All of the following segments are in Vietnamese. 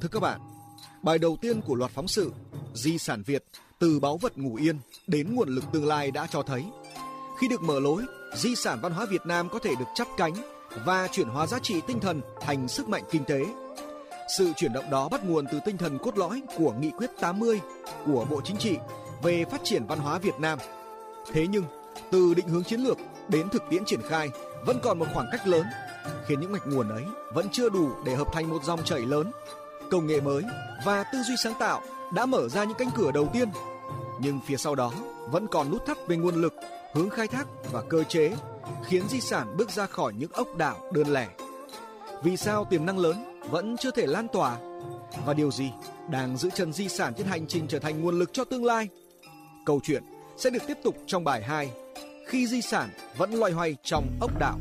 thưa các bạn, bài đầu tiên của loạt phóng sự Di sản Việt từ báu vật ngủ yên đến nguồn lực tương lai đã cho thấy, khi được mở lối, di sản văn hóa Việt Nam có thể được chắp cánh và chuyển hóa giá trị tinh thần thành sức mạnh kinh tế. Sự chuyển động đó bắt nguồn từ tinh thần cốt lõi của Nghị quyết 80 của Bộ Chính trị về phát triển văn hóa Việt Nam. Thế nhưng, từ định hướng chiến lược đến thực tiễn triển khai vẫn còn một khoảng cách lớn, khiến những mạch nguồn ấy vẫn chưa đủ để hợp thành một dòng chảy lớn. Công nghệ mới và tư duy sáng tạo đã mở ra những cánh cửa đầu tiên, nhưng phía sau đó vẫn còn nút thắt về nguồn lực, hướng khai thác và cơ chế, khiến di sản bước ra khỏi những ốc đảo đơn lẻ. Vì sao tiềm năng lớn vẫn chưa thể lan tỏa? Và điều gì đang giữ chân di sản trên hành trình trở thành nguồn lực cho tương lai? Câu chuyện sẽ được tiếp tục trong bài 2, khi di sản vẫn loay hoay trong ốc đảo.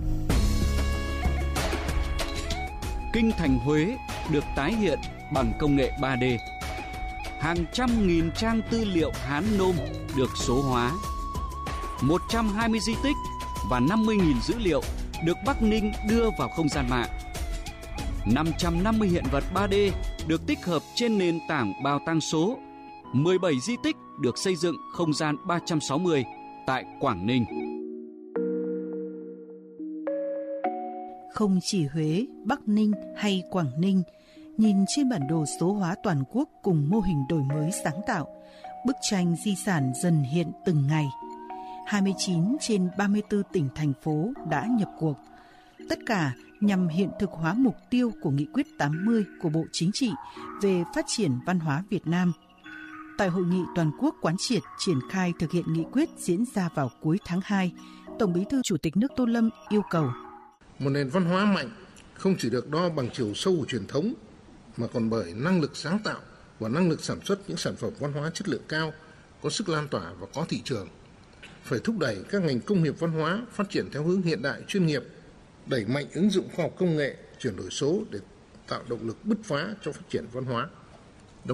Kinh thành Huế được tái hiện bằng công nghệ 3D. Hàng trăm nghìn trang tư liệu Hán Nôm được số hóa. 120 di tích và 50.000 dữ liệu được Bắc Ninh đưa vào không gian mạng. 550 hiện vật 3D được tích hợp trên nền tảng bào tang số. 17 di tích được xây dựng không gian 360 tại Quảng Ninh. Không chỉ Huế, Bắc Ninh hay Quảng Ninh, nhìn trên bản đồ số hóa toàn quốc cùng mô hình đổi mới sáng tạo, bức tranh di sản dần hiện từng ngày. 29 trên 34 tỉnh thành phố đã nhập cuộc. Tất cả nhằm hiện thực hóa mục tiêu của Nghị quyết 80 của Bộ Chính trị về phát triển văn hóa Việt Nam. Tại hội nghị toàn quốc quán triệt triển khai thực hiện nghị quyết diễn ra vào cuối tháng 2, Tổng Bí thư Chủ tịch nước Tô Lâm yêu cầu một nền văn hóa mạnh không chỉ được đo bằng chiều sâu của truyền thống, mà còn bởi năng lực sáng tạo và năng lực sản xuất những sản phẩm văn hóa chất lượng cao, có sức lan tỏa và có thị trường. Phải thúc đẩy các ngành công nghiệp văn hóa phát triển theo hướng hiện đại chuyên nghiệp, đẩy mạnh ứng dụng khoa học công nghệ, chuyển đổi số để tạo động lực bứt phá cho phát triển văn hóa.